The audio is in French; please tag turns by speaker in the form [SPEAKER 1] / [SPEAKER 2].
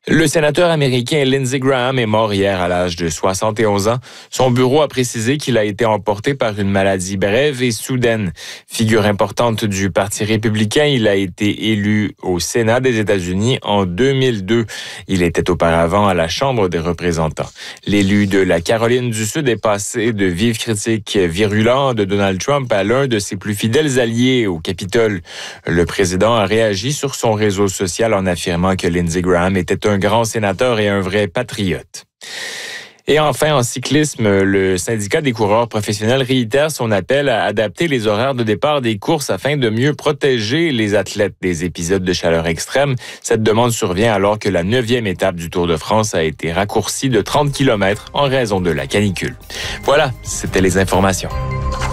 [SPEAKER 1] Le sénateur américain Lindsey Graham est mort hier à l'âge de 71 ans. Son bureau a précisé qu'il a été emporté par une maladie brève et soudaine. Figure importante du Parti républicain, il a été élu au Sénat des États-Unis en 2002. Il était auparavant à la Chambre des représentants. L'élu de la Caroline du Sud est passé de vives critiques virulentes de Donald Trump à l'un de ses plus fidèles alliés au Capitole. Le président a réagi sur son réseau social en affirmant que Lindsey Graham était un grand sénateur et un vrai patriote. Et enfin, en cyclisme, le syndicat des coureurs professionnels réitère son appel à adapter les horaires de départ des courses afin de mieux protéger les athlètes des épisodes de chaleur extrême. Cette demande survient alors que la 9e étape du Tour de France a été raccourcie de 30 km en raison de la canicule. Voilà, c'était les informations.